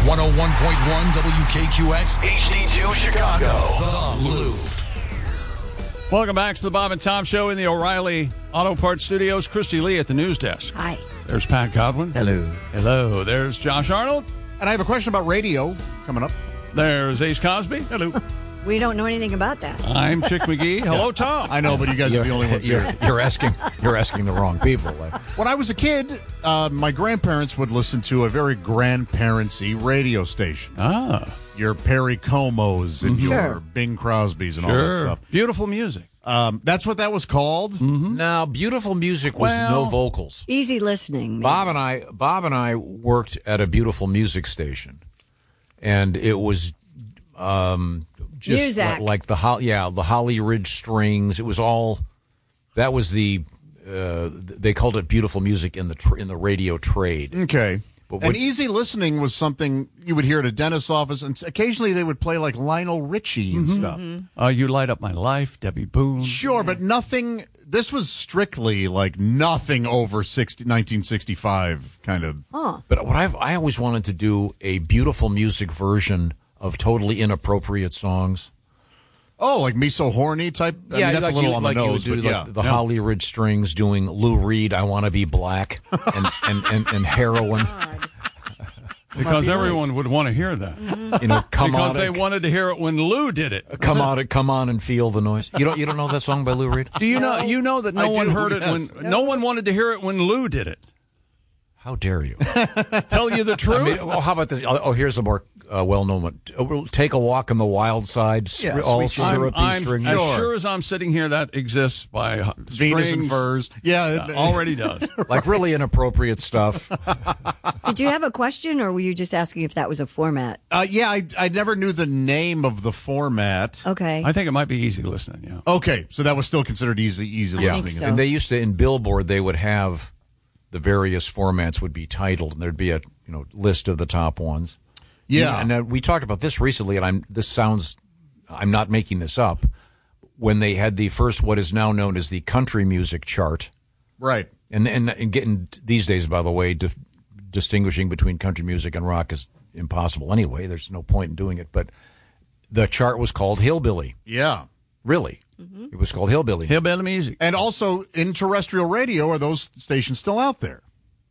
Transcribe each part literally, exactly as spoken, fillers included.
one oh one point one W K Q X H D two Chicago. The Loop. Welcome back to the Bob and Tom Show in the O'Reilly Auto Parts Studios. Christy Lee at the news desk. Hi. There's Pat Godwin. Hello. Hello. There's Josh Arnold. And I have a question about radio coming up. There's Ace Cosby. Hello. We don't know anything about that. I'm Chick McGee. Hello, Tom. I know, but you guys are the only ones You're, here. you're asking. You're asking the wrong people. When I was a kid, uh, my grandparents would listen to a very grandparentsy radio station. Ah. Your Perry Comos and Mhm. your Sure. Bing Crosbys and all Sure. that stuff. Beautiful music. Um, that's what that was called. Mm-hmm. Now, beautiful music was Well- no vocals. Easy listening. maybe. Bob and I, Bob and I worked at a beautiful music station, and it was um, just Music. like, like the Ho- yeah the Holly Ridge Strings. It was all that was the uh, they called it beautiful music in the tr- in the radio trade. Okay. But And what- easy listening was something you would hear at a dentist's office, and occasionally they would play like Lionel Richie and stuff. Uh, you light up my life, Debbie Boone. Sure, but nothing. This was strictly like nothing over sixty, nineteen sixty-five kind of. Huh. But what I've I always wanted to do a beautiful music version of totally inappropriate songs. Oh, like Me So Horny type? I mean, that's like a little you, on the like nose, you would but do, yeah. like the Yeah. Holly Ridge Strings doing Lou Reed, I Want to Be Black, and, and, and, and Heroin. Because everyone would want to hear that. You know, come Because on, they wanted to hear it when Lou did it. come on, come on, and feel the noise. You don't, you don't know that song by Lou Reed? Do you know? You know that no I one do, heard yes. it when no one wanted to hear it when Lou did it. How dare you? Tell you the truth. I mean, oh, how about this? Oh, here's a more uh, well-known one. Uh, Take a Walk on the Wild Side. s- Yeah, all sweet I'm, syrupy I'm strings. as Sure. sure as I'm sitting here, that exists by uh, Venus and strings. Furs. Yeah. Uh, already does. Like really inappropriate stuff. Did you have a question, or were you just asking if that was a format? Uh, yeah, I, I never knew the name of the format. Okay. I think it might be easy listening. Yeah. Okay, so that was still considered easy, easy Yeah, listening. so. and they used to in Billboard they would have the various formats would be titled, and there'd be a you know list of the top ones. Yeah. and uh, we talked about this recently, and I'm this sounds I'm not making this up. When they had the first what is now known as the country music chart, Right. and and, and getting these days, by the way, di- distinguishing between country music and rock is impossible anyway. There's no point in doing it, but the chart was called Hillbilly. Yeah. Really, it was called Hillbilly. Hillbilly music. And also in terrestrial radio, are those stations still out there?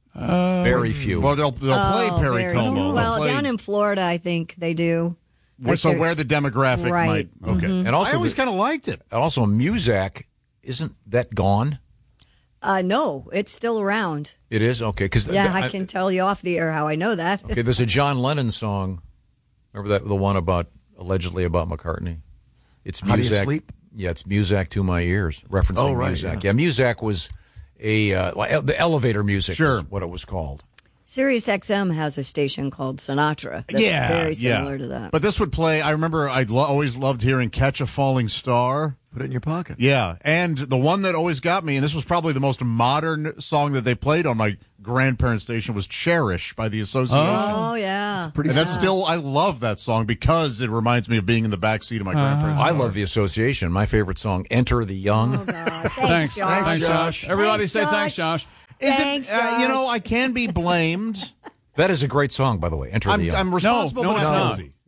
Very few. Well, they'll they'll play Oh, Perry very- Como. They'll Well, play- down in Florida, I think they do. where- like so there's- where the demographic Right. might. Okay. And also I always the- kind of liked it. And also, Muzak, isn't that gone? Uh, no, it's still around. It is? Okay. Cause Yeah, I can tell you off the air how I know that. Okay, there's a John Lennon song. Remember that the one about, allegedly about McCartney? It's Muzak. How Do You Sleep? Yeah, it's Muzak to My Ears, referencing Oh, right, Muzak. Yeah. Muzak was a, uh, like, the elevator music Sure. is what it was called. Sirius X M has a station called Sinatra. That's yeah. very similar yeah. to that. But this would play, I remember I lo- always loved hearing Catch a Falling Star. Put it in your pocket. Yeah, and the one that always got me, and this was probably the most modern song that they played on my grandparents' station, was "Cherish" by the Association. Oh, yeah. Pretty And that's sad. still, I love that song because it reminds me of being in the back seat of my Uh-huh. grandparents' I car. love the association. My favorite song, Enter the Young. Oh, God. Thanks. Thanks, Josh. Thanks, Josh. Everybody Thanks, say thanks, Josh. Josh. Is Thanks, it, uh, you know, Josh. I can be blamed. That is a great song, by the way, Enter the I'm, Young. I'm responsible, No, no, but it's I'm not. guilty.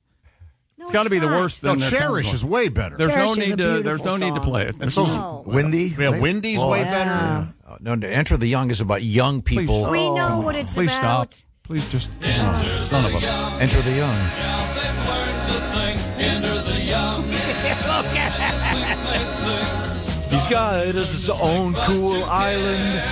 No, It's got to be the not. worst. No, than their "Cherish" cover is song. way better. There's Cherish no is a need to. There's beautiful no need to song. play it. And so, No. Windy. yeah, right? Wendy's Oh, way yeah. better. Uh, no, no, Enter the Young is about young people. Please. We know what it's Please about. stop. Please just. Oh, son of a. Enter the Young. He's got his own cool island.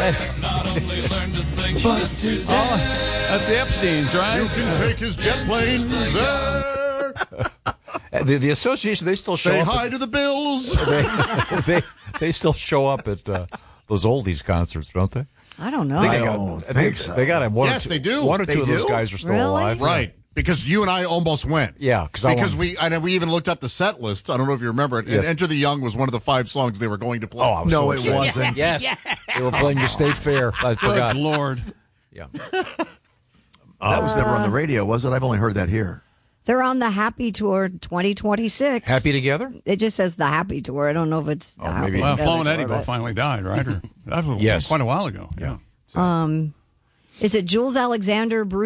Oh, that's the Epstein's, right? You can take his jet plane there. The, the association, they still show Say up. hi to the Bills. They, they, they still show up at uh, those oldies concerts, don't they? I don't know. I don't think so. They got one Yes, or two, they do. One or They two of those do? guys are still Really? alive. Right. Because you and I almost went. Yeah, cause I Because wanted- we and we even looked up the set list. I don't know if you remember it. Yes. And Enter the Young was one of the five songs they were going to play. Oh, I was No, so it excited. wasn't. Yes, they were playing the State Fair. I Good forgot. Lord. Yeah, That was never on the radio, was it? I've only heard that here. They're on the Happy Tour twenty twenty-six. Happy Together. It just says the Happy Tour. I don't know if it's the Oh, Happy maybe- Well, Together Flo and Eddie Tour, both but- finally died, right? Or that was Yes. quite a while ago. Yeah. Um, is it Jules Alexander, Bruce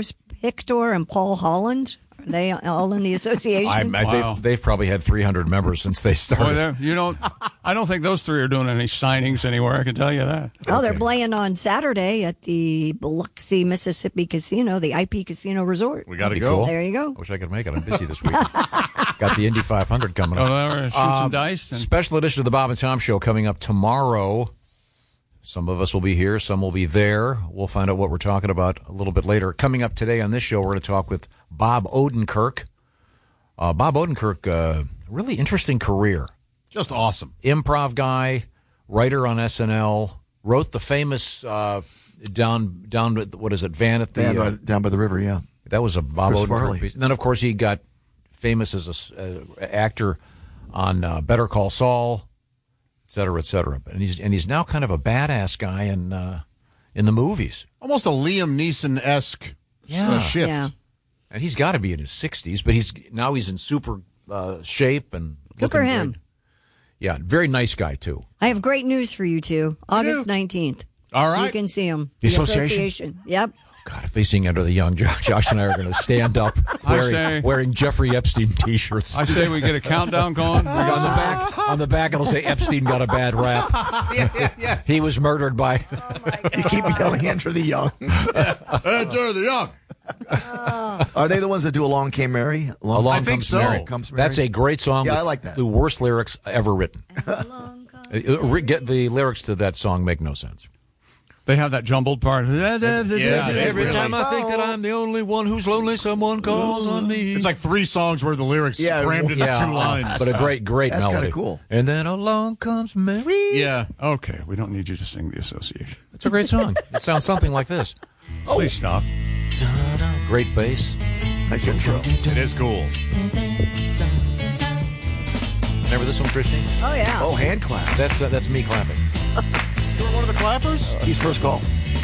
Hictor and Paul Holland? Are they all in the association? I, I, Wow. they've, they've probably had three hundred members since they Boy, started. they're- you don't. I don't think those three are doing any signings anywhere. I can tell you that. Oh, they're playing on Saturday at the Biloxi, Mississippi Casino, the I P Casino Resort. We got to That'd be go. cool. There you go. Wish I could make it. I'm busy this week. Got the Indy five hundred coming Oh, up. they're shoot some dice. And Special edition of the Bob and Tom Show coming up tomorrow. Some of us will be here. Some will be there. We'll find out what we're talking about a little bit later. Coming up today on this show, we're going to talk with Bob Odenkirk. Uh, Bob Odenkirk, uh, really interesting career. Just awesome. Improv guy, writer on S N L, wrote the famous uh, down down at- what is it, Van at the Down, uh, by, down by the river, yeah. that was a Bob Chris Odenkirk Farley. piece. And then of course he got famous as a s- uh, actor on uh, Better Call Saul, et cetera, et cetera. And he's and he's now kind of a badass guy in uh, in the movies. Almost a Liam Neeson esque Yeah. shift. Yeah. And he's got to be in his sixties, but he's now he's in super uh, shape and Good for looking him. great. Yeah, very nice guy too. I have great news for you two. August nineteenth. All right. You can see them. The association? Yep. God, if they sing Under the Young, Josh, Josh and I are going to stand up I wearing, say- wearing Jeffrey Epstein T-shirts. I say we get a countdown going. We on the got back, on the back, it'll say Epstein got a bad rap. He was murdered by. You keep yelling, enter the young. Enter the young. Are they the ones that do Along Came Mary? Along, Along I think Comes so. Mary. Comes Mary? That's a great song. Yeah, with I like that. The worst lyrics ever written. Uh, re- Get the lyrics to that song make no sense. They have that jumbled part. Yeah, it is Every really. time I think that I'm the only one who's lonely, someone calls on me. It's like three songs worth of lyrics Yeah, crammed into yeah, two lines. but a great, great That's melody. kinda cool. And then along comes Mary. Yeah. Okay, we don't need you to sing the association. It's a great song. It sounds something like this. Please stop. Da-da. Great bass. Nice intro. It is cool. Remember this one, Christine? Oh, yeah. Oh, hand clap. That's uh, that's me clapping. You were one of the clappers? He's first call.